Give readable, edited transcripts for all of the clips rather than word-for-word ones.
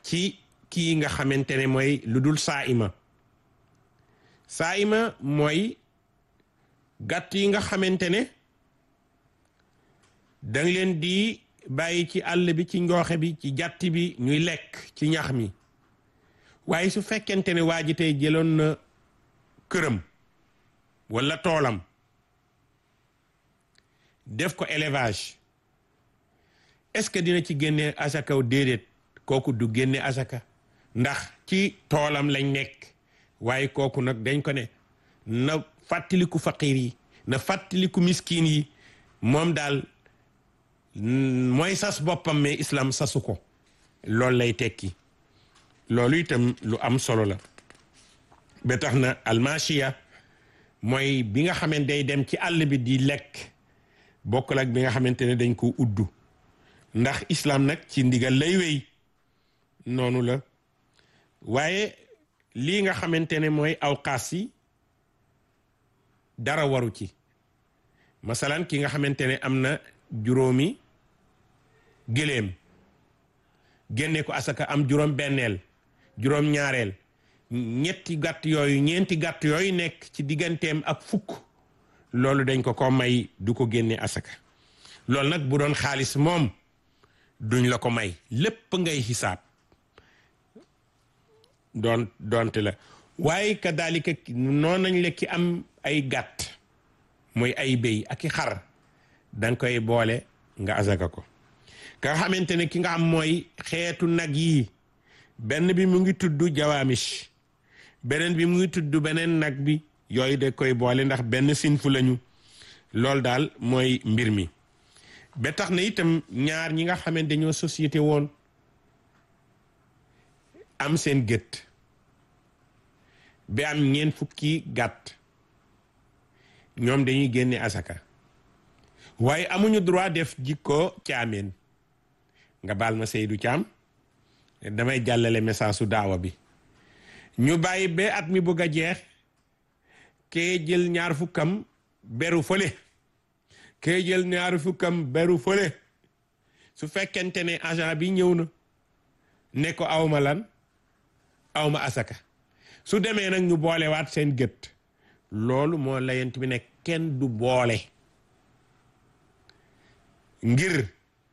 ci kii nga xamante ne mooy lu dul saa'ima mooy gàtt yi nga xamante ne danga leen di bàyyi ci àll bi ci ngooxe bi ci jàtti bi ñuy lekk ci ñax mi waaye su fekkente ne waa ji tey jëloon na këram walla toolam def ko élevage est-ce que dina ci génne asaka déedéet kooku du génne asaka ndax ci toolam lañ nekk waaye kooku nag dañ ko ne na fàttaliku faqiir yi na fàttaliku miskin yi moom daal mooy sas boppam mais islam sasu ko loolu lay tekki loolu itam lu am solo la ba tax na almasiya mooy bi nga xamante day dem ci àll bi di lekk bokkul ak bi nga xamante ne dañ ko uddu ndax islam nag ci ndigal lay wéy noonu la waaye lii nga xamante ne mooy awqaas yi dara waru ci masalan ki nga xamante ne am na juróomi gëléem génne ko asaka am juróom benneel juróom ñaareel ñeenti gàtt yooyu nekk ci digganteem ak fukk loolu dañ ko may du ko génne asaka loolu nag bu doon xaalis moom duñ la ko may lépp ngay xisaab doonte la waaye kadalika noonu nañ la ki am ay gàtt mooy ay béy ak i xar danga koy boole nga asaka ko ka nga xamante ne ki nga am mooy xeetu nag yi benn bi mu ngi tudd jawaamish beneen bi mu ngi tudd beneen nag bi yooyu da koy boole ndax benn sinfu lañu loolu daal mooy mbir mi ba tax na itam ñaar ñi nga xamante dañoo société woon am seen gët ba am ñeent fukki gàtt ñoom dañuy génne asaka waaye amuñu droit def jikko caameen nga baal ma Seydou Thiam damay jàllale message su daawa bi ñu bàyyi ba at mi bëgg a jeex kee jël ñaar fukkam beru fële kee jël ñaar fukkam beru fële su fekkente ne agent bi ñëw na ne ko awma lan awma asaka su demee nag ñu boolewaat seen gët loolu moo layent bi ne kenn du boole ngir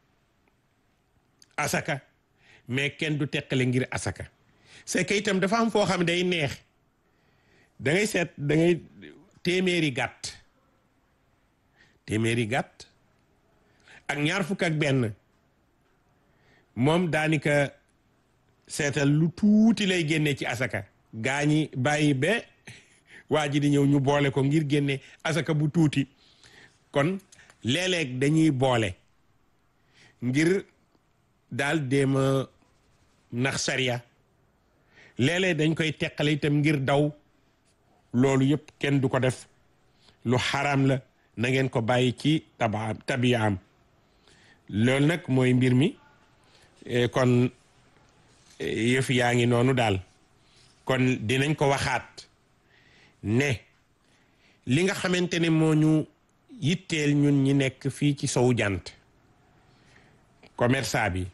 asaka mais kenn du teqale ngir asaka c'est que itam dafa am foo xam ne day neex da ngay seet da ngay téeméeri gàtt ak ñaar fukk ak benn moom daanika seetal lu tuuti lay génne ci asaka gaa ñi bàyyi ba waa ji di ñëw ñu boole ko ngir génne asaka bu tuuti kon léeg-léeg dañuy boole ngir daal déema nax sariya léeg-léeg dañ koy teqale itam ngir daw loolu yëpp kenn du ko def lu xaram la na ngeen ko bàyyi ci tabiyaam loolu nag mooy mbir mi kon yëf yaa ngi noonu daal kon dinañ ko waxaat ne li nga xamante ne moo ñu yitteel ñun ñi nekk fii ci sowu jant commerçant bi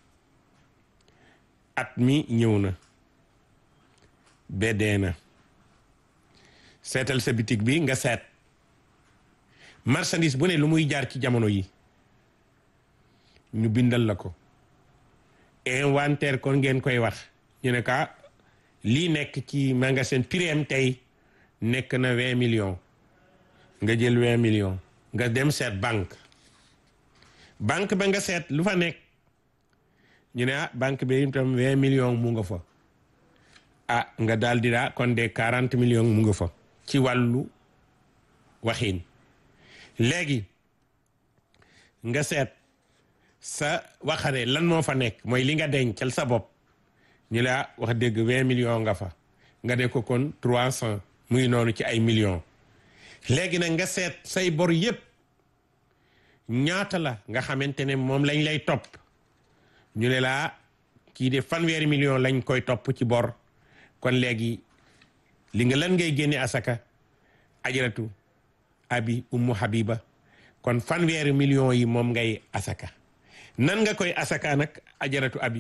at mi ñëw na beddee na seetal sa bitig bi nga seet marchandise bu ne lu muy jaar ci jamono yi ñu bindal la ko inventaire kon ngeen koy wax ñu ne ka lii nekk ci magasin prix tey nekk na 20 millions nga jël 20 millions nga dem seet banque ba nga seet lu fa nekk ñu ne banque bi itam 20 millions mu nga fa nga daal di daa kon de 40 millions mu nga fa ci wàllu waxiin léegi nga seet sa waxare lan moo fa nekk mooy li nga dencal sa bopp ñu la wax dëgg 20 millions nga fa nga de ko kon 300 muy noonu ci ay millions léegi nag nga seet say bor yépp ñaata la nga xamante ne moom lañ lay topp ñu ne laa kii de 100 millions lañ koy topp ci bor kon léegi li nga lan ngay génne asaka ajaratu abi ummu habiba kon 100 millions yi moom ngay asaka nan nga koy asaka nag ajaratu abi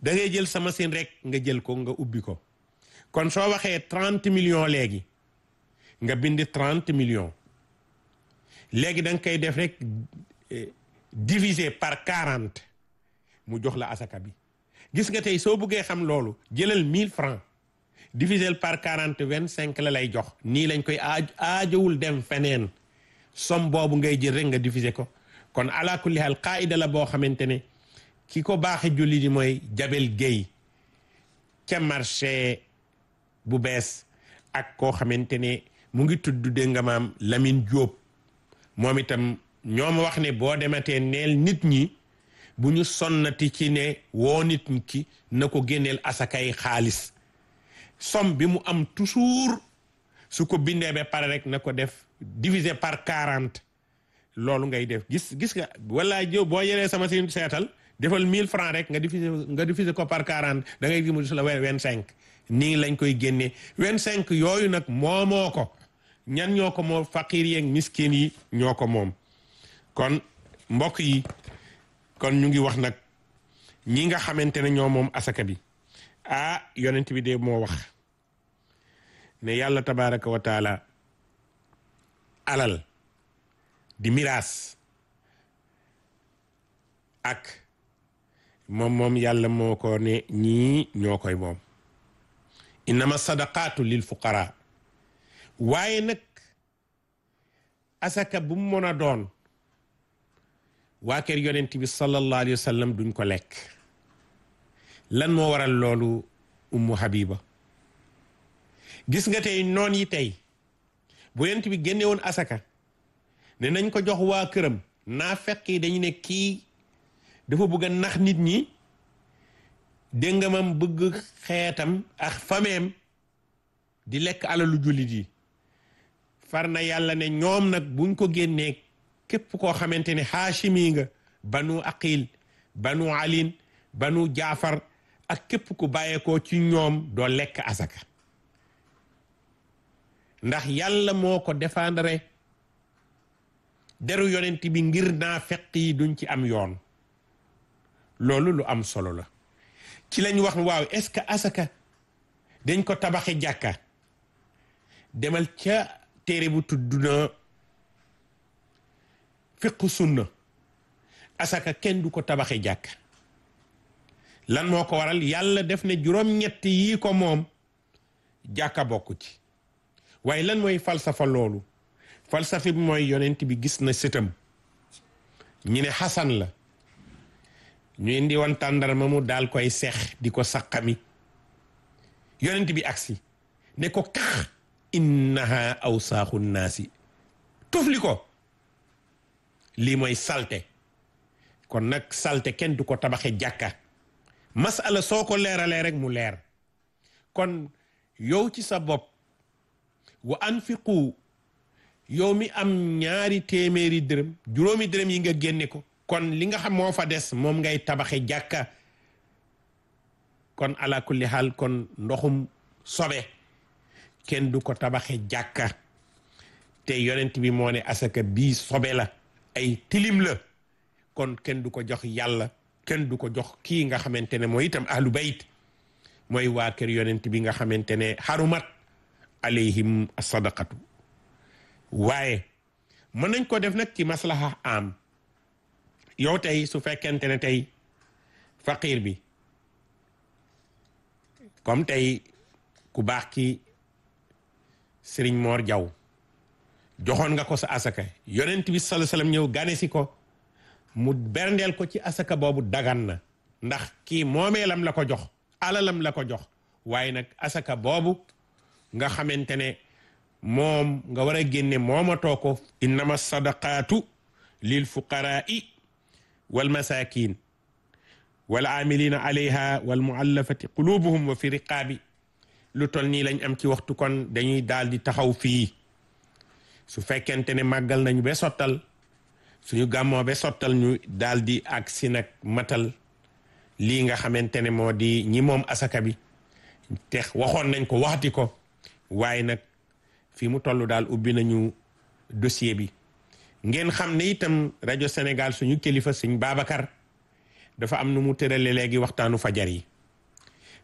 da ngay jël sa machine rek nga jël ko nga ubbi ko. kon soo waxee 30 millions léegi nga bind 30 millions léegi da nga koy def rek diviser par 40 mu jox la asaka bi. gis nga tey soo buggee xam loolu jëlal 1000 francs diviser par 40 25 la lay jox. nii lañ koy aajowul dem feneen somme boobu ngay jël rek nga diviser ko. kon ala kulli hal qaida la boo xamante ne ki ko baaxe julli di mooy Jabel Guèye ca marché bu bees ak koo xamante ne mu ngi tudd dégg nga maam Lamine Diop moom itam ñoom wax ne boo dematee neel nit ñi bu ñu sonnati ci ne woo nit ki na ko génneel asakay xaalis somme bi mu am toujours su ko bindee ba pare rek na ko def diviser par 40 loolu ngay def gis nga wala jow boo yeree sama si seetal defal 1000 francs rek nga diviser ko par 40 da ngay gis mu la 25 nii lañ koy génnee 25 yooyu nag moomoo ko ñan ñoo ko moom faqiir yi ak miskin yi ñoo ko moom. kon mbokk yi kon ñu ngi wax nag ñi nga xamante ne ñoo moom asaka bi yonent bi de moo wax ne yàlla tabaraka wa taala alal di miraas ak moom yàlla moo ko ne ñii ñoo koy moom. innama sadaqaatu lil fuqara waaye nag asaka bu mu mën a doon waa kër yonent bi sallallahu alayhi wa sallam duñ ko lekk. lan moo waral loolu ummu habiba gis nga tey noon yi tey bu yonent bi génne woon asaka ne nañ ko jox waa këram naa fekk yi dañu ne kii dafa bëgg a nax nit ñi dégg nga mam bëgg xeetam ak fameem di lekk alalu jullit yi. far na yàlla ne ñoom nag buñ ko génnee képp koo xamante ne haashimi nga banu aqil banu alin banu jaafar ak képp ku bàyyeekoo ci ñoom doo lekk asaka ndax yàlla moo ko défendre deru yonent bi ngir naa fekk yi duñ ci am yoon. loolu lu am solo la ci lañ wax waaw est-ce que asaka dañ ko tabaxe jàkka demal ca téere bu tudd na fiqhu sunna asaka kenn du ko tabaxe jàkka. lan moo ko waral yàlla def ne juróom-ñett yii ko moom jàkka bokku ci. waaye lan mooy falsafa loolu falsafa bi mooy yonent bi gis na sëtam ñu ne Xasan la ñu indi woon tàndarma mu daal koy seex di ko saqami yonent bi agsi ne ko kax innaha awsaaxu naasi tufli ko lii mooy salte. kon nag salte kenn du ko tabaxe jàkka masala soo ko leeralee rek mu leer. kon yow ci sa bopp wa anfiqu yow mi am 2 téeméeri dërëm juróomi dërëm yi nga génne ko kon li nga xam moo fa des moom ngay tabaxe jàkka. kon ala kulli xaal kon ndoxum sobe kenn du ko tabaxe jàkka te yonent bi moo ne asaka bii sobe la ay tilim la kon kenn du ko jox yàlla kenn du ko jox kii nga xamante ne mooy itam ahlu bayt mooy waa kër yonent bi nga xamante ne xarumat alayhim sadaqatu. waaye mën nañ ko def nag ci maslaha am yow tey su fekkente ne tey faqir bi comme tey ku baax ki Serigne Mor Diaw joxoon nga ko sa asaka yonent bi sallallahu alayhi wasallam ñëw gane si ko mu berndeel ko ci asaka boobu dagan na ndax kii moomeelam la ko jox alalam la ko jox. waaye nag asaka boobu nga xamante ne moom nga war a génne moomatoo ko innama sadaqaatu lil fuqaraai wal masakin wal amilina alayha wal muallafati qulubuhum wa fi riqaabi. lu tol nii lañ am ci waxtu kon dañuy daal di taxaw fii su fekkente ne màggal nañu ba sottal suñu gàmmoo ba sottal ñu daal di ak si nag matal lii nga xamante ne moo di ñi moom asaka bi te waxoon nañ ko waxti ko waaye nag fi mu toll daal ubbi nañu dossier bi. ngeen xam ne itam rajo Sénégal suñu kilifa Sëñ Babacar dafa am nu mu tërale léegi waxtaanu fajar yi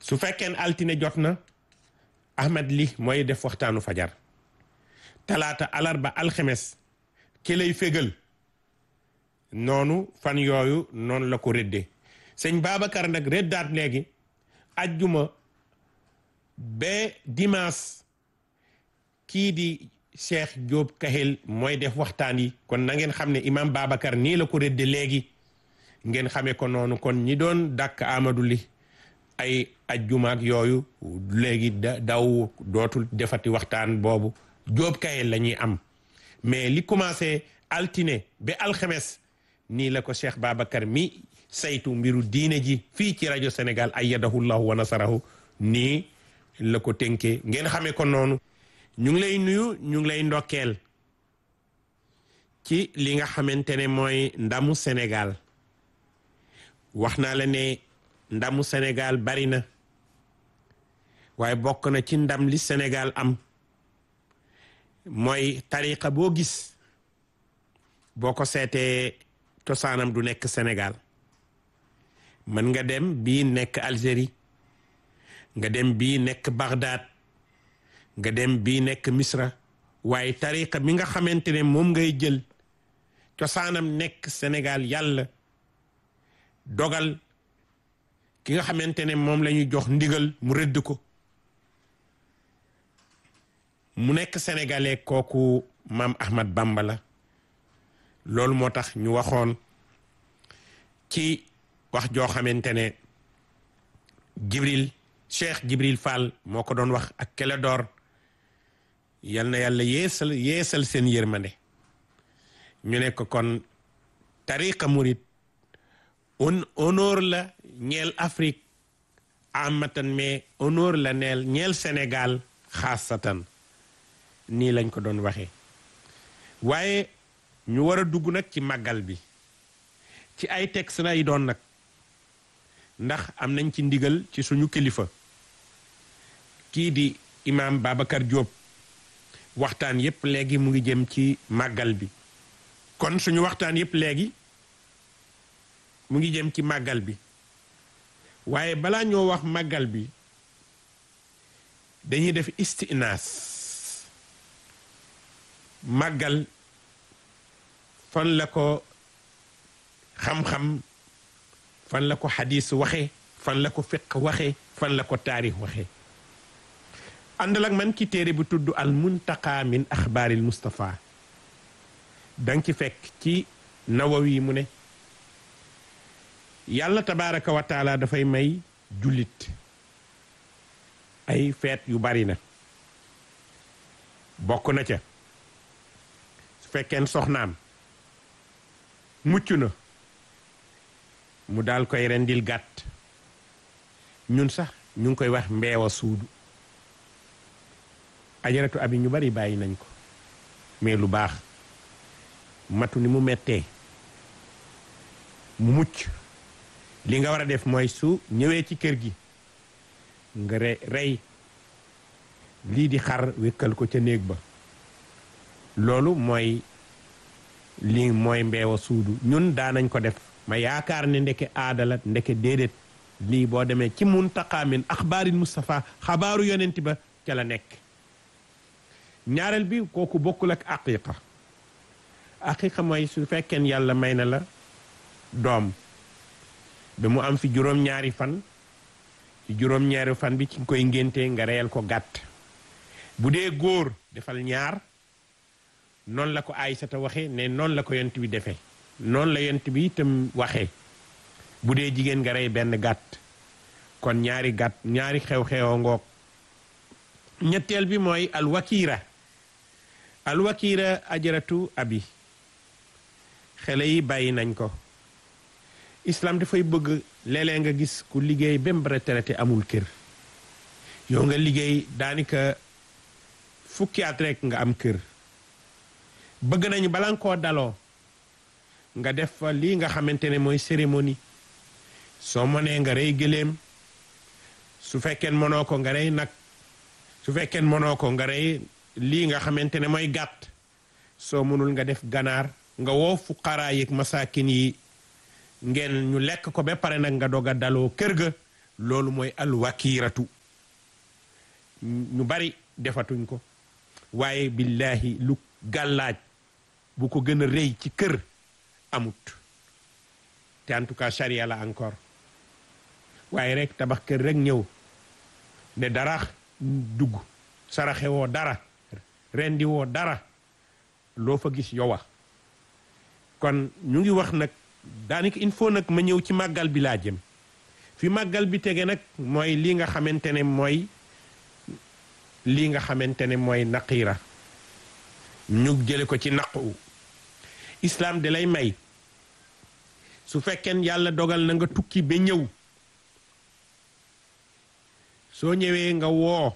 su fekkeen altine jot na Ahmed Ly mooy def waxtaanu fajar talaata alarba alxemes ki lay fégal noonu fan yooyu noonu la ko rëddee sëñ Babacar nag rëddaat léegi ajjuma ba dimanche kii di Cheikh Diop Kahel mooy def waxtaan yi kon na ngeen xam ne imam Babacar nii la ko rëdde léegi ngeen xamee ko noonu kon ñi doon dàkk Amadou Ly ay ajjuma ak yooyu léegi daw dootul defati waxtaan boobu Diop Kahel la ñuy am mais li commencé altine ba alxemes nii la ko Cheikh Babacar mi saytu mbiru diine ji fii ci rajo Sénégal ayyadahu llahu wa nasarahu nii la ko tënkee ngeen xamee ko noonu ñu ngi lay nuyu ñu ngi lay ndokkeel ci li nga xamante ne mooy ndamu Sénégal wax naa la ne ndamu Sénégal bari na waaye bokk na ci ndam li Sénégal am mooy tariqa boo gis boo ko seetee cosaanam du nekk Sénégal mën nga dem bii nekk Algérie nga dem bii nekk Bagdad nga dem bii nekk Misra waaye tariqa bi nga xamante ne moom ngay jël cosaanam nekk Sénégal yàlla dogal ki nga xamante ne moom la ñuy jox ndigal mu rëdd ko mu nekk sénégalais kooku maam Ahmad Bamba la loolu moo tax ñu waxoon ci wax joo xamante ne Cheikh Jibril Fall moo ko doon wax ak Kéledor yal na yàlla yeesal seen yërmande ñu ne ko kon tariqa murid honneur la ñeel Afrique amatan mais honneur la ñeel Sénégal xaasatan nii lañ ko doon waxee waaye ñu war a dugg nag ci màggal bi ci ay texte lay doon nag ndax am nañ ci ndigal ci suñu kilifa kii di imam Babacar Diop waxtaan yépp léegi mu ngi jëm ci màggal bi kon suñu waxtaan yépp léegi mu ngi jëm ci màggal bi waaye balaa ñoo wax màggal bi dañuy def istinaas màggal fan la ko xam-xam fan la ko xadis waxe fan la ko fiq waxe fan la ko taarix waxe àndal ak man ci téere bu tudd al muntaqa min axbaaril Mustafa danga ci fekk ci Nawawi mu ne yàlla tabaraka wa taala dafay may jullit ay feet yu bari na bokk na ca su fekkeen soxnaam mucc na mu daal koy rendil gàtt ñun sax ñu ngi koy wax mbeewa suudu ajaratu abi ñu bari bàyyi nañ ko mais lu baax matu ni mu mettee mu mucc li nga war a def mooy su ñëwee ci kër gi nga rey lii di xar wékkal ko ca néeg ba loolu mooy lii mooy mbeewa suudu ñun daanañ ko def ma yaakaar ne ndeke aada la ndeke déedéet lii boo demee ci muntaqa min axbaaril Mustafa xabaaru yonent ba ca la nekk ñaareel bi kooku bokkul ak aqiqa mooy su fekkeen yàlla may na la doom ba mu am fi juróom-ñaari fan ci juróom-ñaari fan bi ci nga koy ngénte nga reyal ko gàtt bu dee góor defal ñaar noonu la ko Aysata waxe ne noonu la ko yonent bi defee noonu la yonent bi itam waxee bu dee jigéen nga rey benn gàtt kon ñaari gàtt ñaari xew-xewoo ngoog ñetteel bi mooy alwakiira ajaratu abi xale yi bàyyi nañ ko islam dafay bëgg léeg-léeg nga gis ku liggéey ba mu retraité amul kër yow nga liggéey daanaka fukki at rek nga am kër bëgg nañu bala nga koo daloo nga def fa lii nga xamante ne mooy cérémonie soo mënee nga rey gëléem su fekkeen mënoo ko nga rey nag su fekkeen mënoo ko nga rey lii nga xamante ne mooy gàtt soo mënul nga def ganaar nga woo fuqaraa yi ak masaakin yi ngeen ñu lekk ko ba pare nag nga doog a daloo kër ga loolu mooy alwakiiratu. ñu bari defatuñ ko, waaye billahi lu gàllaaj bu ko gën a rëy ci kër amut. te en tout cas charia la encore. waaye rek tabax kër rek ñëw ne dara dugg, saraxe woo dara, rendi woo dara, loo fa gis yowa. kon ñu ngi wax nag daanaka il faut nag ma ñëw ci màggal bi laa jëm. fi màggal bi tege nag mooy lii nga xamante ne mooy naqiira. ñu jële ko ci naqu. islam de lay may su fekkeen yàlla dogal na nga tukki ba ñëw, soo ñëwee nga woo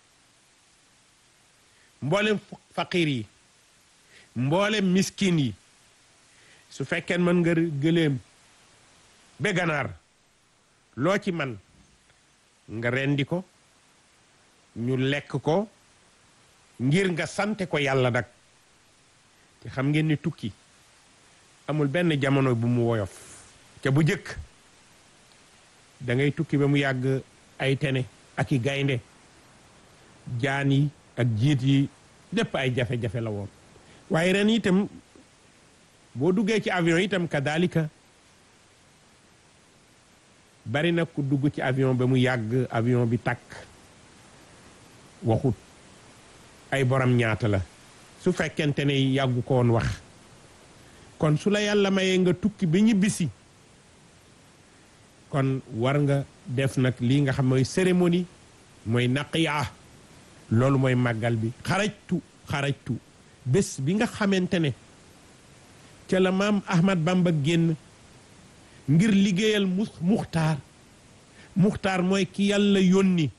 mboolem faqir yi, mboolem miskin yi. su fekkeen mën nga gëléem ba ganaar, loo ci man nga rendi ko, ñu lekk ko ngir nga sante ko yàlla nag. te xam ngeen ni tukki amul benn jamono bu mu woyof. ca bu jëkk da ngay tukki ba mu yàgg ay tene ak i gaynde, jaan yi ak jiit yi lépp ay jafe-jafe la woon. waaye ren itam boo duggee ci avion itam kadalika bari na ku dugg ci avion ba mu yàgg avion bi tàkk, waxut ay borom ñaata la, su fekkente ne yàggu ko woon wax. kon su la yàlla mayee nga tukki ba ñibbisi, kon war nga def nag lii nga xam mooy cérémonie, mooy naqiya. loolu mooy màggal bi. xarajtu bés bi nga xamante ne ca la maam Ahmad Bamba génn ngir liggéeyal muxtaar mooy ki yàlla yónni.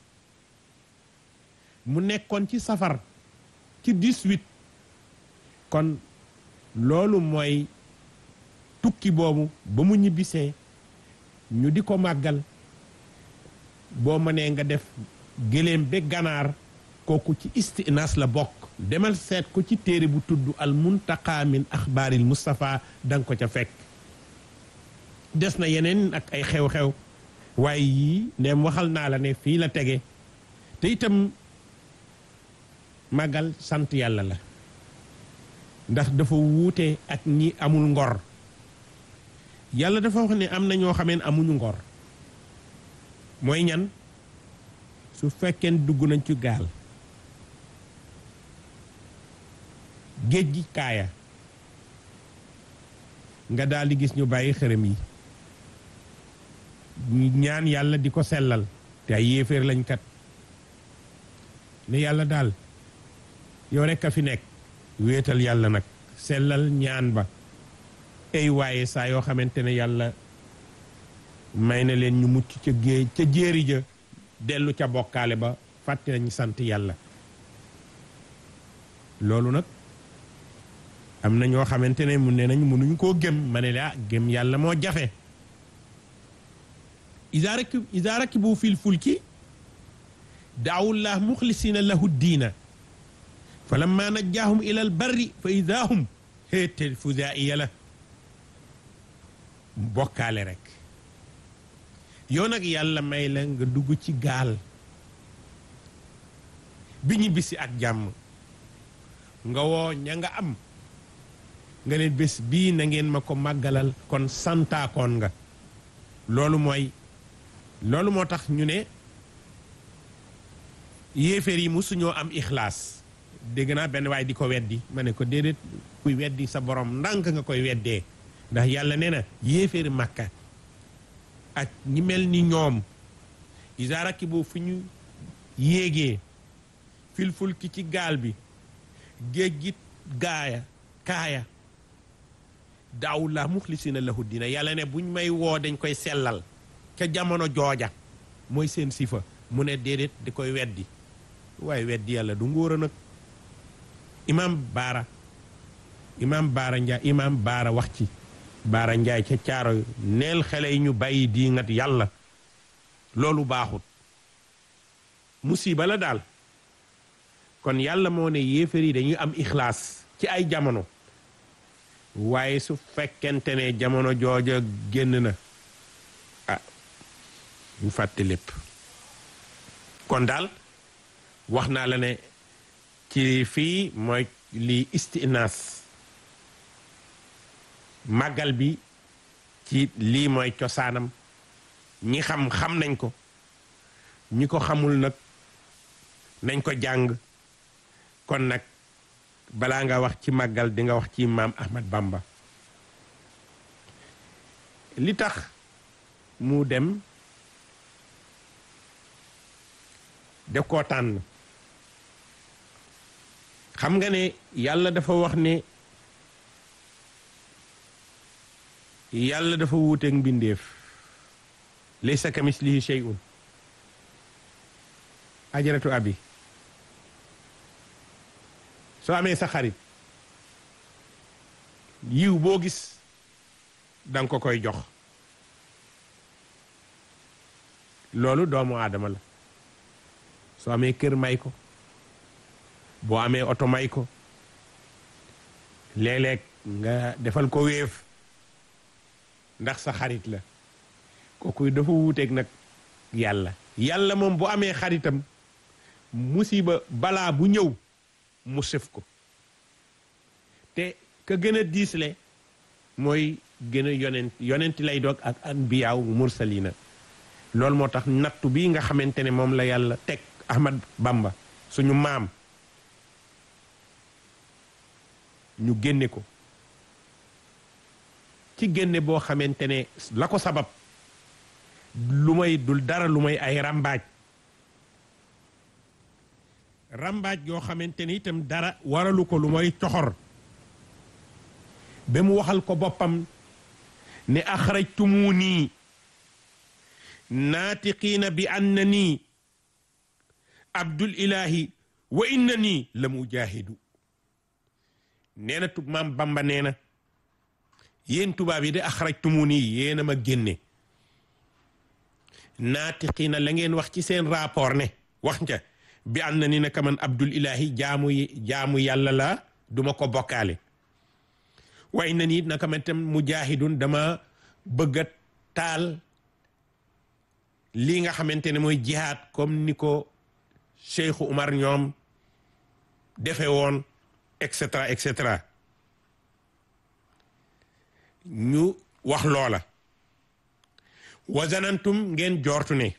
mu nekkoon ci safar ci 18. kon loolu mooy tukki boobu ba mu ñibbisee ñu di ko màggal. boo mënee nga def gëléem ba ganaar, kooku ci istinaas la bokk. demal seet ko ci téere bu tudd al muntaqa min axbaaril Mustafa, danga ko ca fekk. des na yeneen ak ay xew-xew, waaye yii ndeem waxal naa la ne fii la tege. te itam màggal sant yàlla la, ndax dafa wuute ak ñi amul ngor. yàlla dafa wax ne am na ñoo xameen amuñu ngor. mooy ñan? su fekkeen dugg nañ ci gaal, géej gi kaaya, nga daal di gis ñu bàyyi xërëm yi, ñu ñaan yàlla di ko sellal, te ay yéeféer lañ kat. ne yàlla daal yow rekk a fi nekk, wéetal yàlla nag, sellal ñaan ba. ay waaye saa yoo xamante ne yàlla may na leen ñu mucc ca géej ca jéeri ja, dellu ca bokkaale ba, fàtte nañu sant yàlla. loolu nag am na ñoo xamante ne mu ne nañ mënuñ koo gëm. ma ne la gëm yàlla moo jafe. iza rakibu fil fulki daawullah muxlisina lahu diina fa lamma najjaahum ila al barri fa ida hum héetel fudaiya la, bokkaale rek. yow nag yàlla may la nga dugg ci gaal bi ñu bisi ak jàmm, nga woo ña nga am, nga leen bés bii na ngeen ma ko màggalal, kon santaakoon nga. loolu moo tax ñu ne yéeféer yi musuñoo am ixlaas. dégg naa benn waay di ko weddi, ma ne ko déedéet, kuy weddi sa borom ndànk nga koy weddee. ndax yàlla nee na yéeféeri Màkka ak ñi mel ni ñoom, iza rakibu fu ñu yéegee fil fulki ci gaal bi, géej gi kaaya, daawullah muxlisina lahu diina. yàlla ne buñ may woo dañ koy sellal ca jamono jooja, mooy seen sifa. mu ne déedéet, di koy weddi. waaye weddi yàlla du ngóor a nag. imam baara wax ci baara njaay ca caaro neel xale yi ñu bàyyi diingat yàlla, loolu baaxut, musiba la daal. kon yàlla moo ne yéefar yi dañuy am ixlaas ci ay jamono, waaye su fekkente ne jamono jooja génn na, ñu fàtte lépp. kon daal wax naa la ne ci fii mooy lii istinaas màggal bi ci lii mooy cosaanam ñi xam nañ ko ñi ko xamul nag nañ ko jàng. kon nag balaa nga wax ci màggal di nga wax ci maam Ahmad Bamba li tax mu dem de koo tànn. xam nga ne yàlla dafa wax ne yàlla dafa wuuteeg mbindeef laysa kamislihi shay'un. ajaratu abi soo amee sa xarit yiw boo gis danga ko koy jox loolu doomu aadama la. soo amee kër may ko, boo amee oto may ko, léeg-léeg nga defal ko wéef ndax sa xarit la. kooku dafa wuuteeg nag yàlla. yàlla moom bu amee xaritam musiba balaa bu ñëw mu sëf ko te ka gën a diisle mooy gën a yonent lay doog ak anbiyaaw mursalina. loolu moo tax nattu bii nga xamante ne moom la yàlla teg Ahmad Bamba suñu maam ñu génne ko ci génne boo xamante ne la ko sabab lu may dul dara lu may ay rambaaj yoo xamante ni itam dara waralu ko lu may coxor ba mu waxal ko boppam ne axrajtumuni naatiqiina bi annani abdul ilahi wa innani la mujahidu. nee na maam Bamba nee na yéen tubaab yi de axrajtumuni yéen a ma génne naatiqiina la ngeen wax ci seen rapport ne wax nga bi annani naka man abdul ilahi jaamu yàlla la duma ko bokkaale wa innani naka man tam mujahidun dama bëgg a taal lii nga xamante ne mooy jihaad comme ni ko Cheikh Umar ñoom defe woon et cetera et cetera. ñu wax loola wa zanantum ngeen joortu ne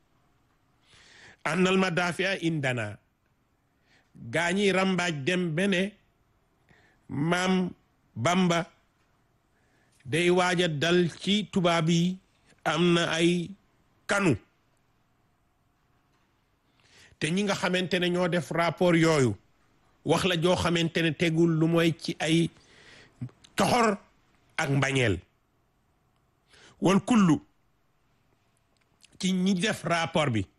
annal madafia indana gaa ñi rambaaj dem bene maam Bamba day waaja dal ci tubaab yi am na ay kanu te ñi nga xamante ne ñoo def rapport yooyu wax la joo xamante ne tegul lu mooy ci ay coxor ak mbañeel wal kullu ci ñi def rapport bi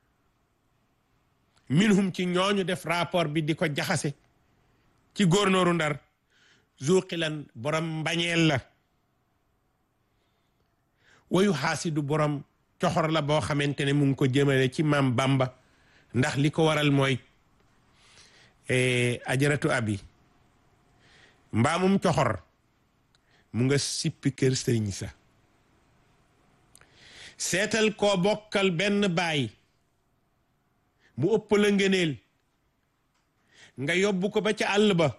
minhum ci ñooñu def rapport bi di ko jaxase ci góornóoru Ndar zuqilan borom mbañeel la wayu xaasidu borom coxor la boo xamante ne mu ngi ko jëmale ci maam Bamba ndax li ko waral mooy ajaratu abi mbaamum coxor mu nga sippi kër sëriñ sa seetal koo bokkal benn baay mu ëpp la ngëneel nga yóbbu ko ba ca àll ba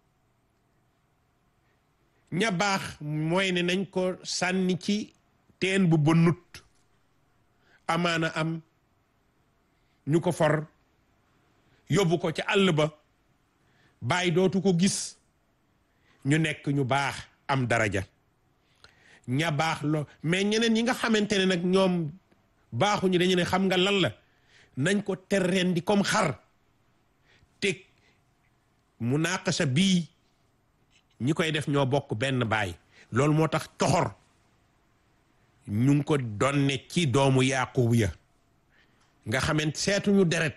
ña baax mooy ne nañ ko sànni ci teen bu bënnut amaana am ñu ko for yóbbu ko ca àll ba baay dootu ko gis ñu nekk ñu baax am daraja ña baax lo mais ñeneen ñi nga xamante ne nag ñoom baaxuñu dañu ne xam nga lan la nañ ko terreen di comme xar teg munaqasha bii ñi koy def ñoo bokk benn baay loolu moo tax coxor ñu ngi ko donne ci doomu Yaaqub ya nga xamante seetuñu deret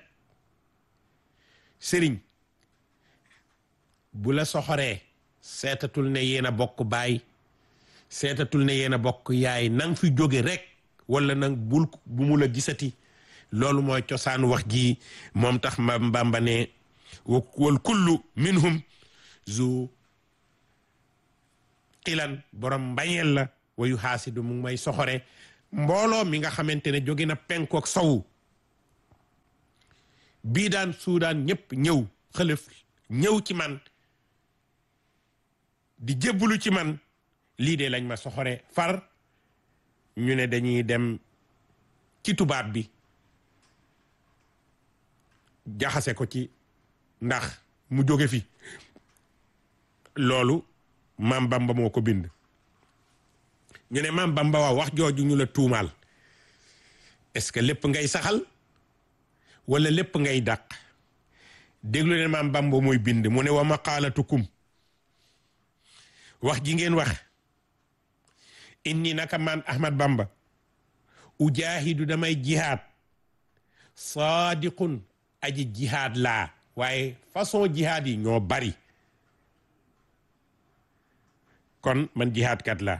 sëriñ bu la soxoree seetatul ne yéen a bokk baay seetatul ne yéen a bokk yaay nang fi jóge rek wala nang bu mu la gisati loolu mooy cosaanu wax ji moom tax Bamba ne wal kullu minhum zu xilan borom mbañeel la wayu xaasidu mu may soxore mbooloo mi nga xamante ne jóge na penku ak sowu bii daan suudaan ñëpp ñëw xëlëf ñëw ci man di jébbalu ci man lii de lañ ma soxore far ñu ne dañuy dem ci tubaab bi jaxase ko ci ndax mu jóge fi loolu maam Bamba moo ko bind ñu ne maam Bamba waaw wax jooju ñu la tuumaal est-ce que lépp ngay saxal wala lépp ngay dàq déglu leen maam Bamba mooy bind mu ne wa maqaalatukum wax ji ngeen wax inni naka man Ahmad Bamba ujaahidu damay jihaad saadiqun aji jihaad laa waaye façon jihaad yi ñoo bari kon man jihaad kat laa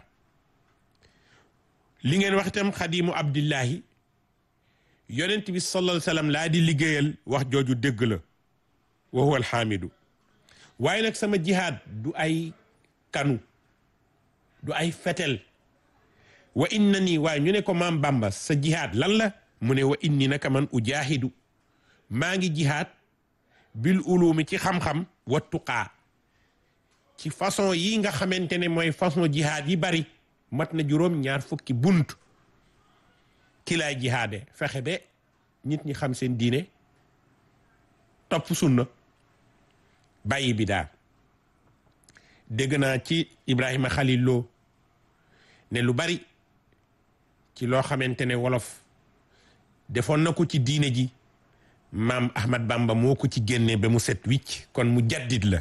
li ngeen wax itam xadimu abdillahi yonent bi sallallahu alayhi wa sallam laa di liggéeyal wax jooju dégg la wa huwa alxaamidu waaye nag sama jihaad du ay kanu du ay fetel wa inna nii waaye ñu ne ko maam Bamba sa jihaad lan la mu ne wa inni naka man ujaahidu maa ngi jihaad bil ulumi ci xam-xam wa tuqaa ci façon yi nga xamante ne mooy façon jihaad yi bari mat na juróom ñaar fukki bunt ki laay jihaade fexe ba nit ñi xam seen diine topp sunna bàyyi bidaa dégg naa ci Ibrahima Khalil Lo ne lu bari ci loo xamante ne wolof defoon na ko ci diine ji maam Ahmad Bamba moo ko ci génne ba mu set wicc kon mu jaddit la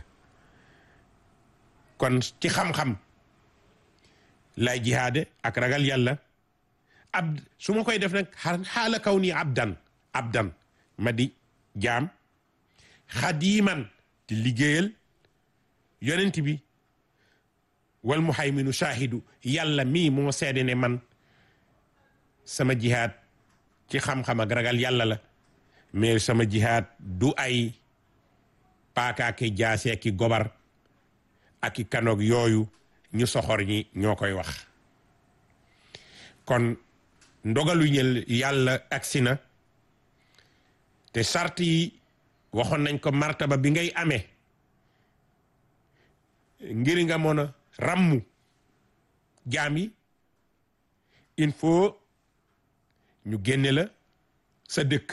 kon ci xam-xam lay jihaade ak ragal yàlla abd su ma koy def nag xaala kaw nii abdan ma di jaam xadiman di liggéeyal yonent bi wal muhayminu shaahidu yàlla mii moo seede ne man sama jihaad ci xam-xam ak ragal yàlla la mais sama jihaad du ay paakaaki jaase ki gobar ak i kanoog yooyu ñu soxor ñi ñoo koy wax kon ndogalu ñël yàlla agsi na te sart yi waxoon nañ ko martaba bi ngay amee ngir nga mën a ràmmu jaam yi il faut ñu génne la sa dëkk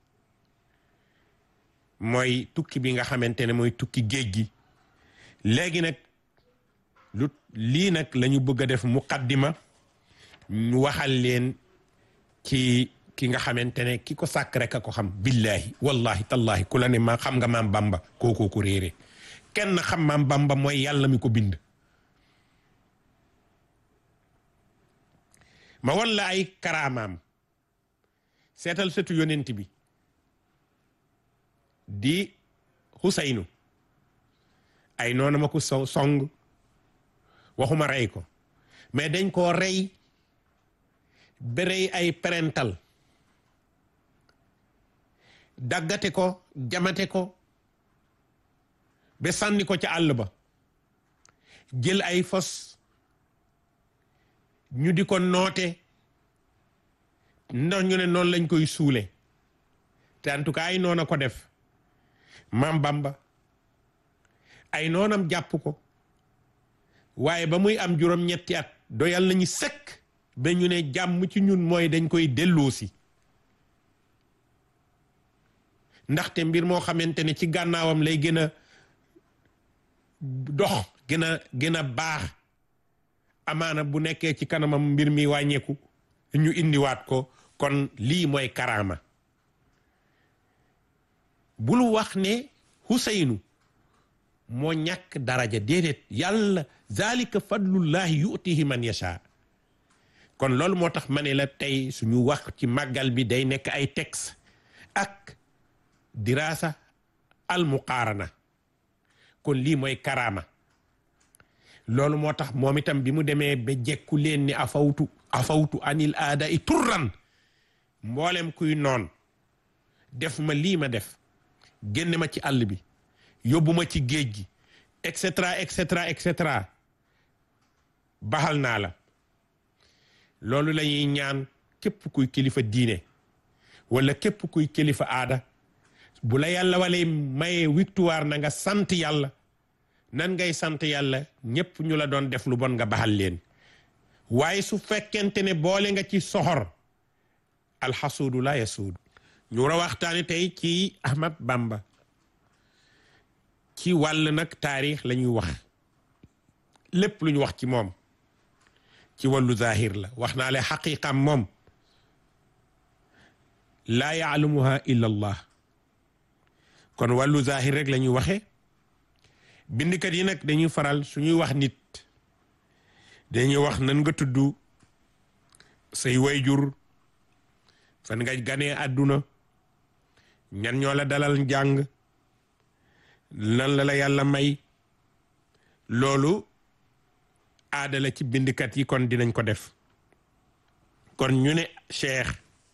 mooy tukki bi nga xamante ne mooy tukki géej gi léegi nag lii nag la ñu bëgg a def muqaddima ñu waxal leen ci ki nga xamante ne ki ko sàkk rek a ko xam billahi wallahi tallahi ku la ne ma xam nga maam Bamba kookoo ko réere kenn xam maam Bamba mooy yàlla mi ko bind ma walla ay karaamaam seetal sëtu yonent bi di Xuseynu ay noona ma ko song waxuma rey ko mais dañ koo rey ba rey ay parental daggate ko jamate ko ba sànni ko ca àll ba jël ay fos ñu di ko noote ndax ñu ne noonu lañ koy suule te en tout cas ay noona ko def maam Bamba ay noonam jàpp ko waaye ba muy am juróom-ñetti at doyal nañu sëkk ba ñu ne jàmm ci ñun mooy dañ koy delloosi ndaxte mbir moo xamante ne ci gànnaawam lay gën a dox gën a baax amaana bu nekkee ci kanamam mbir mi wàññeeku ñu indiwaat ko kon lii mooy karaama bul wax ne Huseynu moo ñàkk daraja déedéet yàlla zalika fadlullahi yu'tihi man yasha kon loolu moo tax ma ne la tey suñu wax ci màggal bi day nekk ay texte ak dirasa al muqaarana kon lii mooy karaama loolu moo tax moom itam bi mu demee ba jekku leen ni afawtu anil aada i turran mboolem kuy noon def ma lii ma def génne ma ci àll bi yóbbu ma ci géej gi et cetera et cetera et cetera baxal naa la loolu la ñuy ñaan képp kuy kilifa diine wala képp kuy kilifa aada bu la yàlla walay maye victoire na nga sant yàlla. nan ngay sant yàlla ñépp ñu la doon def lu bon nga baxal leen waaye su fekkente ne boole nga ci soxor alxasuudu la yasuudu. ñu war a waxtaane tey ci Ahmad Bamba ci wàll nag taarix la ñuy wax lépp lu ñu wax ci moom ci wàllu zahir la wax naa le xaqiqam moom laa yaalamuha illa allah kon wàllu zahir rek la ñuy waxe bindikat yi nag dañuy faral suñuy wax nit dañuy wax nan nga tudd say wayjur fan nga ganee àdduna ñan ñoo la dalal njàng lan la yàlla may loolu aada la ci bindikat yi kon dinañ ko def kon ñu ne Cheikh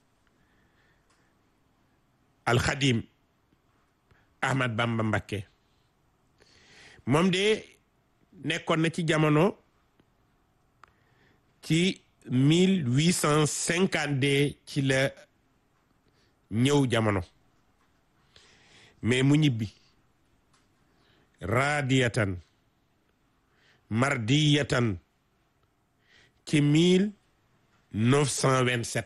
Al Khadim Ahmad Bamba Mbacké moom de nekkoon na ci jamono ci 1852 ci la ñëw jamono mais mu ñibbi radiyatan mardiyatan ci 1927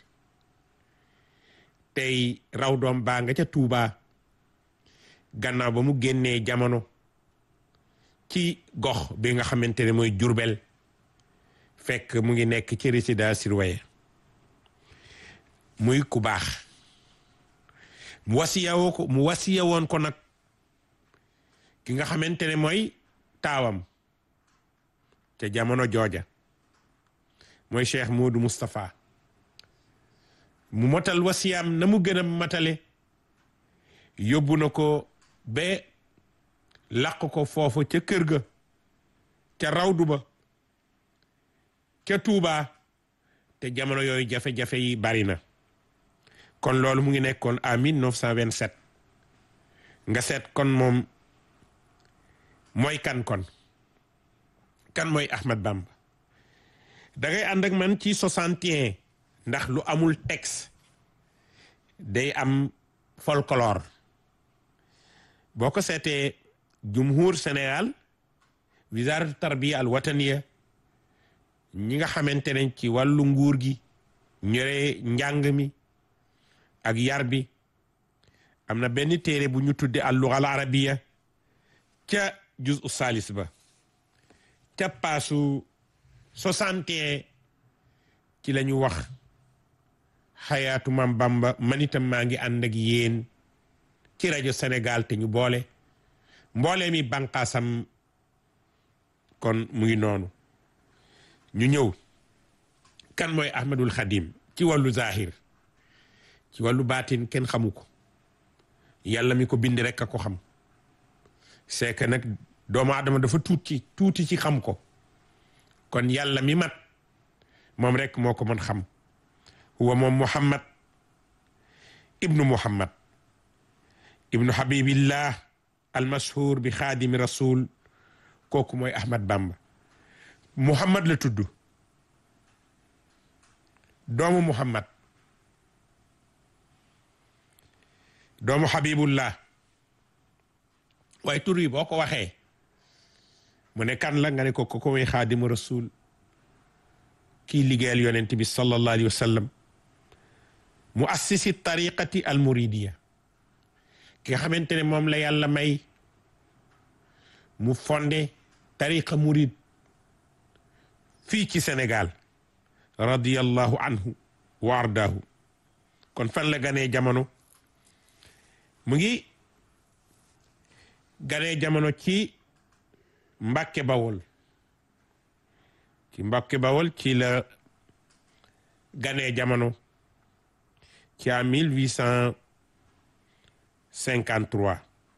tey raw doom baa nga ca Tuuba gannaaw ba mu génnee jamono ci gox bi nga xamante ne mooy Jurbel fekk mu ngi nekk ci résidence surveillée muy ku baax mu wasiya woon ko nag ki nga xamante ne mooy taawam te jamono jooja mooy Cheikh Modou Moustapha mu motal wasiyam na mu gën a matale yóbbu na ko ba làq ko foofu ca kër ga ca rawdu ba ca Tuuba te jamono yooyu jafe-jafe yi bari na kon loolu mu ngi nekkoon à 1927 nga seet kon moom mooy kan mooy Ahmad Bamba da ngay ànd ak man ci 61 ndax lu amul texte day am folklore boo ko seetee jumhur Sénégal wisaaratu tarbiya al wataniya ñi nga xamante ne ci wàllu nguur gi ñore njàng mi ak yar bi am na benn téere bu ñu tudde al lugha al arabiya ca juzu salis ba ca paasu 61 ci la ñu wax xayaatu Mam Bamba man itam maa ngi ànd ak yéen ci rajo Sénégal te ñu boole mboolee mi bànqaasam kon mu ngi noonu ñu ñëw kan mooy Ahmadul Xadim ci wàllu zahir ci wàllu baatin kenn xamu ko yàlla mi ko bind rek a ko xam c'est que nag doomu aadama dafa tuuti ci xam ko kon yàlla mi mat moom rek moo ko mën xam huwa moom Muhammad ibnu Habibillah almashhur bi xaadimi rasul kooku mooy Ahmad Bamba Muhammad la tudd doomu Muhammad doomu Habibullah waaye tur yi boo ko waxee mu ne kan la nga ne ko mooy xaadimu rasul kii liggéeyal yonent bi sallallahu alayhi wa sallam mu assisi tariqati al muridiya ki nga xamante ne moom la yàlla may mu fondé tariqa murid fii ci Sénégal radiyallahu anhu wa ardaahu kon fan la ganee jamono mu ngi ganee jamono ci Mbàkke Bawol ci la ganee jamono ci à 1853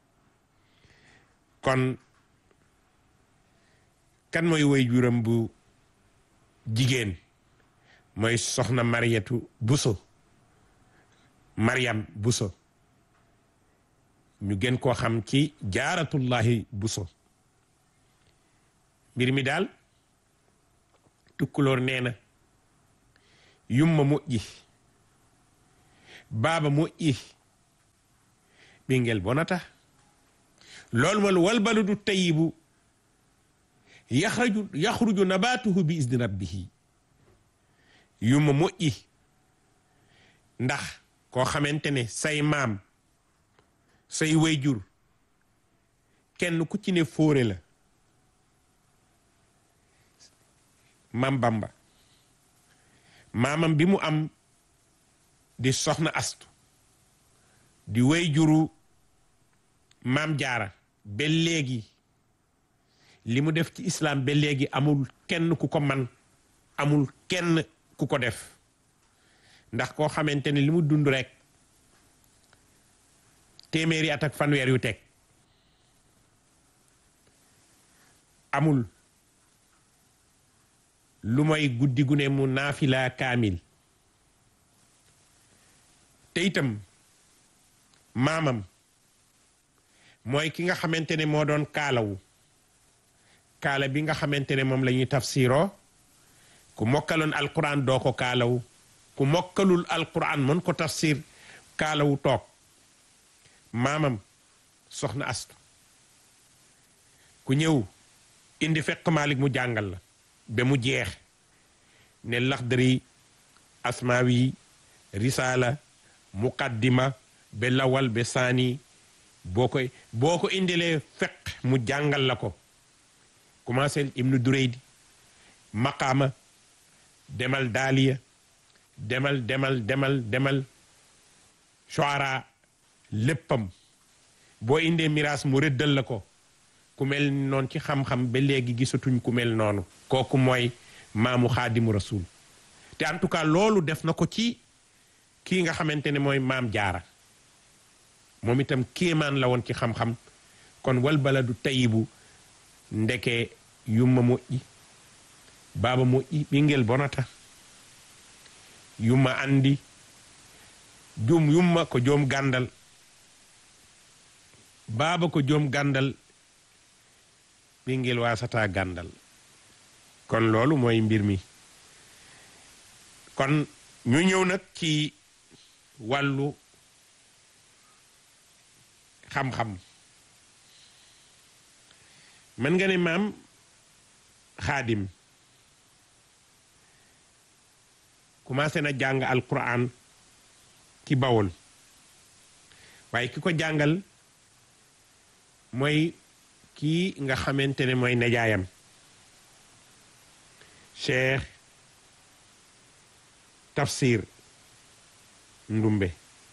kon kan mooy waajuram bu jigéen mooy soxna Mariam Buso ñu gën koo xam ci jaaratullahi Buso mbir mi daal tukkulóor nee na yumma moƴƴi baaba moƴƴi ɓingel bonata lolmol wal baladu tayibu yahruju nabatuhu bi isni rabbihi yumma moƴƴi ndax koo xamante ne say maam say wayjur kenn ku ci ne fóore la Maam Bamba maamam bi mu am di soxna astu di wayjuru Maam Jaara ba léegi li mu def ci islam ba léegi amul kenn ku ko man amul kenn ku ko def ndax koo xamante ne li mu dund rek téeméeri at ak fanweer yu teg amul lu mooy guddi gu ne mu naafila kaamil te itam maamam mooy ki nga xamante ne moo doon kaalawu kaala bi nga xamante ne moom la ñuy tafsiroo ku mokkaloon alquran doo ko kaalawu ku mokkalul alquran mën ko tafsir kaalawu toog maamam soxna astu ku ñëw indi fekk Malik mu jàngal la ba mu jeex ne Laxdari Asmaawi Risaala Muqaddima ba Lawal ba Saani boo ko indilee fekk mu jàngal la ko commencé Ibnu Duraydi Maqaama demal Daaliya demal Shuara léppam boo indee miraas mu rëddal la ko ku mel noonu ci xam-xam ba léegi gisatuñ ku mel noonu kooku mooy maamu Xaadimu Rasuul te en tout cas loolu def na ko ci kii nga xamante ne mooy Maam Jaara moom itam kéemaan la woon ci xam-xam kon wal baladu tayibu ndeke yumma moƴƴi baaba moƴƴi ɓingel bonata yumma andi yumma ko joom gandal baaba ko joom gandal ɓingel wasata gandal kon loolu mooy mbir mi kon ñu ñëw nag ci wàllu xam-xam mën nga ne maam Xaadim commencé na jàng alquran ci Bawol waaye ki ko jàngal mooy kii nga xamante ne mooy nejaayam Cheikh Tafsir Ndumbe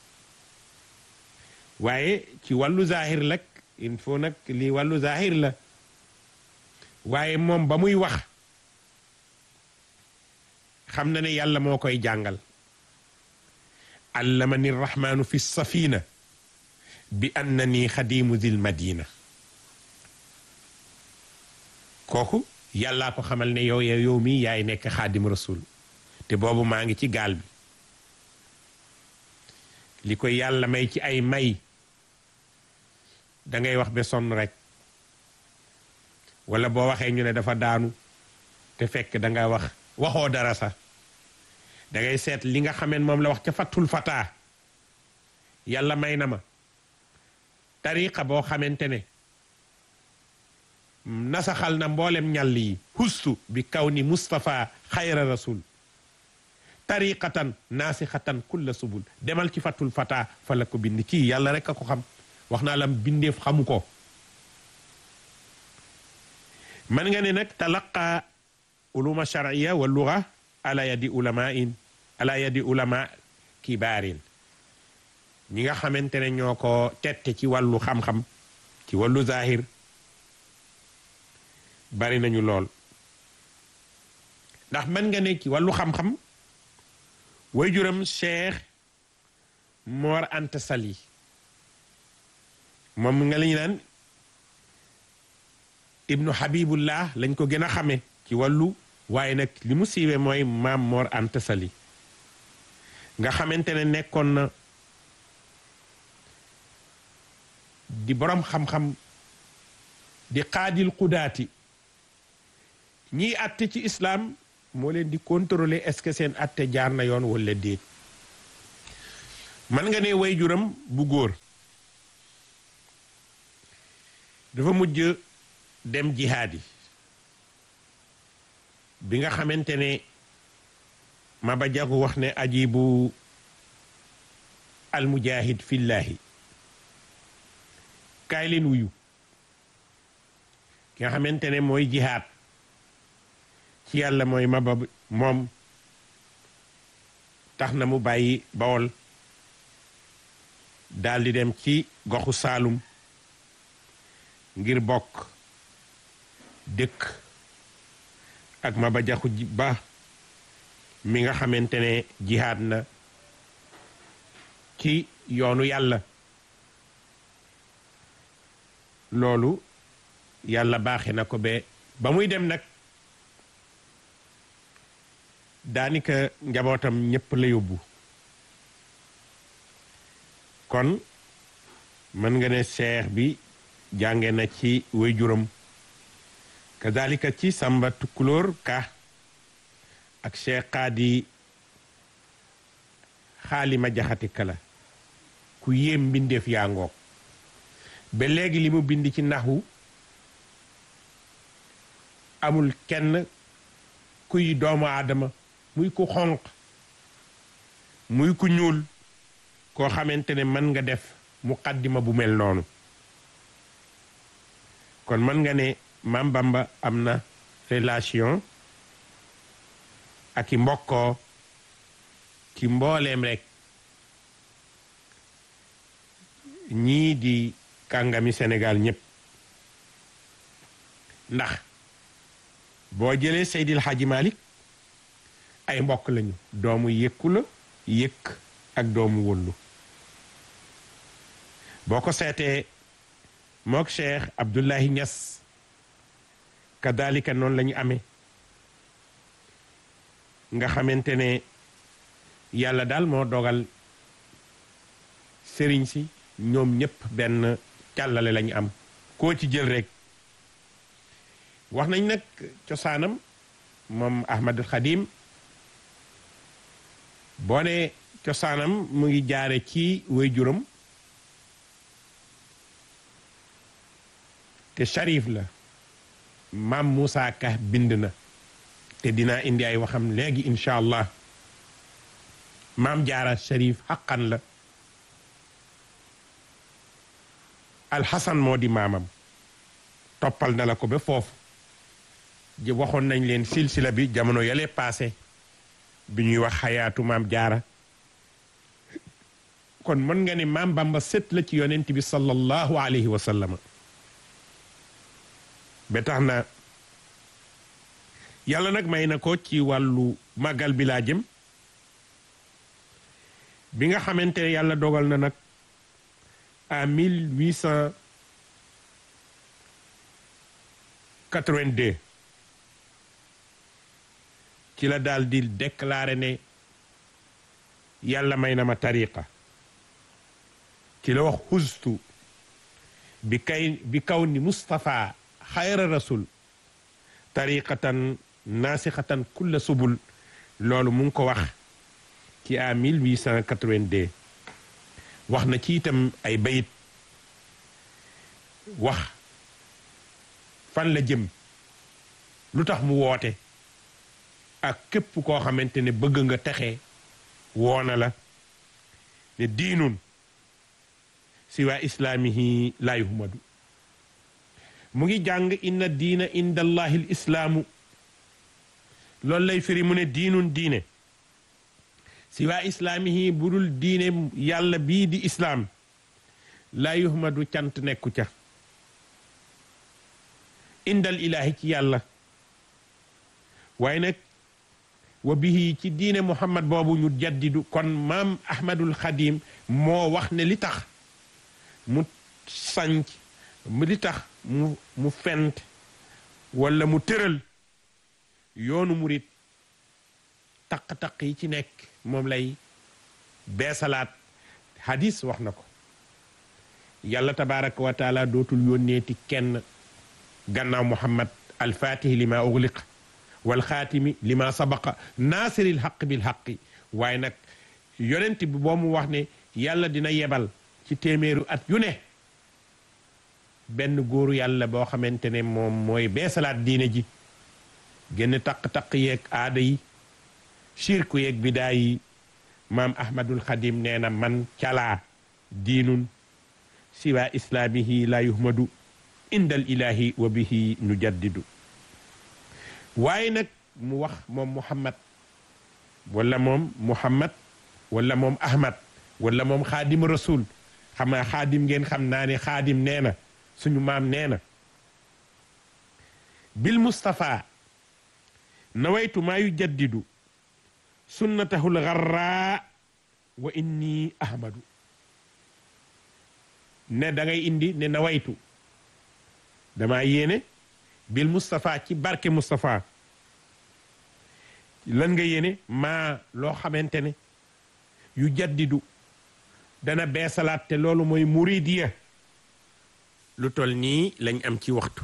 waaye ci wàllu zahir lak il faut nag lii wàllu zahir la waaye moom ba muy wax xam na ne yàlla moo koy jàngal allamani rahmanu fi safina bi annani xadimu zil madina kooku yàllaa ko xamal ne yow mi yaay nekk xaadim rasul te boobu maa ngi ci gaal bi li ko yàlla may ci ay may dangay wax ba sonn rek wala boo waxee ñu ne dafa daanu te fekk danga waxoo dara sax dangay seet li nga xameen moom la wax ca fattul fataa yàlla may na ma tariqa boo xamante ne nasaxal na mboolem ñàll yi hustu bi kaw ni Mustafa xayra rasul tariqatan naasixatan kulla subul demal ci fattul fataa fa la ko bind kii yàlla rek a ko xam wax naa la bindeef xamu ko man nga ne nag talaqa uluma shar'iyya wa lugha ala yadi ulama kibaarin ñi nga xamante ne ñoo ko tette ci wàllu xam-xam ci wàllu zahir bari nañu lool ndax man nga ne ci wàllu xam-xam waajuram Cheikh Mor Anta Sali moom nga lañu naan ibnu Habibullah lañ ko gën a xame ci wàllu waaye nag li mu siiwee mooy maam Mor Anta Sali nga xamante ne nekkoon na di borom xam-xam di qaadil qudaati ñiy àtte ci islaam moo leen di contrôler est-ce que seen atte jaar na yoon wala déet. man nga ne waajuram bu góor dafa mujj dem jihaad yi bi nga xamante ne Maba Jaxu wax ne ajibu almujahid fillahi kaay leen wuyu ki nga xamante ne mooy jihaad ci yàlla mooy Maba moom tax na mu bàyyi Bawol daldi dem ci goxu Saalum ngir bokk dëkk ak Maba Jaxu Ba mi nga xamante ne jihaad na ci yoonu yàlla. loolu yàlla baaxe na ko ba muy dem nag daanaka njabootam ñépp la yóbbu. kon mën nga ne seex bi jànge na ci waajuram kadalika ci Samba Tukulóor Ka ak Cheikh Xaadi Xaalima Jaxate Kala ku yéem mbindeef yaa ngoog ba léegi li mu bind ci naxu amul kenn kuy doomu aadama muy ku xonq muy ku ñuul koo xamante ne mën nga def muqaddima bu mel noonu. kon mën nga ne Maam Bamba am na relation ak i mbokkoo ci mbooleem rek ñii di kàngami Sénégal ñépp ndax boo jëlee Seydil Hadji Malick ay mbokk lañu doomu yëkku la yëkk ak doomu wëllu boo ko seetee mook Cheikh Abdoulahi Niass kadalika noonu la ñu amee nga xamante ne yàlla daal moo dogal sëriñ si ñoom ñépp benn càllale lañu am koo ci jël rek wax nañ nag cosaanam moom Ahmadul Xadim boo ne cosaanam mu ngi jaare ci waajuram te Sharif la maam Moussa Ka bind na te dinaa indi ay waxam léegi incha allah maam Jaara Sharif xaqan la alxasan moo di maamam toppal na la ko ba foofu waxoon nañ leen silsila bi jamono yale passé bi ñuy wax xayaatu maam Jaara kon mën nga ne maam Bamba sët la ci yonent bi sallallahu alayhi wa sallam ba tax na yàlla nag may na ko ci wàllu màggal bi laa jëm bi nga xamante ne yàlla dogal na nag à 1882 ci la daal di déclaré ne yàlla may na ma tariqa ci la wax xustu bi kaw ni Moustapha xayra rasul tariqatan naasixatan kulla subul loolu mu ngi ko wax ci à 1882 wax na ci itam ay bayit wax fan la jëm lu tax mu woote ak képp koo xamante ne bëgg nga texe woona la ne diinun siwa islaamihi laa yuhmadu mu ngi jàng inna diina inda allahi l islaamu loolu lay firi mu ne diinun diine siwa islaamihi budul diine yàlla bii di islaam laa yuhmadu cant nekku ca indal ilaahi ci yàlla waaye nag wa bihi ci diine muhammad boobu ñu jaddidu kon maam ahmadul xadim moo wax ne li tax mu sanc li tax mu fent wala mu tëral yoonu murit taq-taq yi ci nekk moom lay beesalaat hadis wax na ko yàlla tabaraka wa taala dootul yónneeti kenn gannaaw muhammad alfatih li ma ugliq wal xaatimi lima sabaqa naasiril xaq bil xaqi waaye nag yonent bi boo mu wax ne yàlla dina yebal ci téeméeru at yu ne benn góoru yàlla boo xamante ne moom mooy beesalaat diine ji génn taq-taq yeeg aada yi shirku yeeg bidaa yi maam ahmadul xadim nee na man calaa diinun siwa islaamihi la yuhmadu indal ilahi wa bihi nu jaddidu waaye nag mu wax moom muhammad wala moom muhammad wala moom ahmad wala moom xaadim rasul xam naa xaadim ngeen xam naa ne xaadim nee na suñu maam nee na bil mustafa nawaytu maa yu jaddidu sunnatahul garra wa inni ahmadu ne da ngay indi ne nawaytu dama yéene bil mustafa ci barke mustafa lan nga yéene maa loo xamante ne yu jaddidu dana beesalaat te loolu mooy muridiya lu tol nii lañ am ci waxtu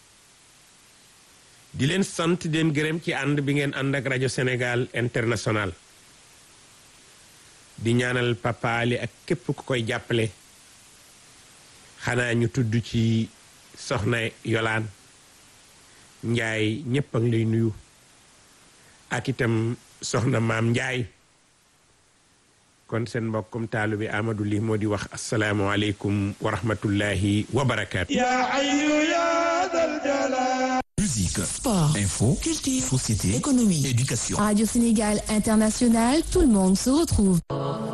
di leen sant di leen gërëm ci ànd bi ngeen ànd ak rajo Sénégal International di ñaanal Papa Ali ak képp ku koy jàppale xanaa ñu tudd ci soxna Yolaan Njaay ñépp a ngi lay nuyu ak itam soxna Maam Njaay kon seen mbokkum taalu bi Amadou Ly moo di wax asalaamualeykum wa rahmatullahi wa barakaatu. Ya hayyu ya dal jalal. Musique, sport, info, culture, société, économie, éducation. Radio Sénégal International, tout le monde se retrouve.